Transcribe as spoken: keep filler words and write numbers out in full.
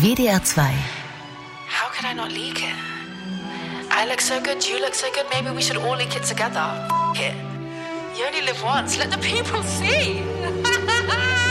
W D R zwei. How could I not leak it? I look so good, you look so good, maybe we should all leak it together. F it. You only live once, let the people see.